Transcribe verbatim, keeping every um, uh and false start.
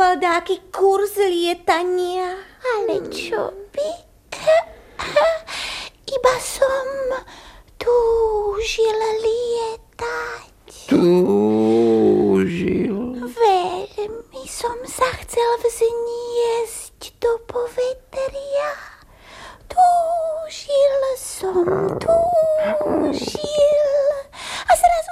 dáky kurz lietania. Ale čo by? Iba som túžil lietať. Túžil? Veľmi som sa chcel vzniesť do povetria. Túžil som, túžil. A zrazu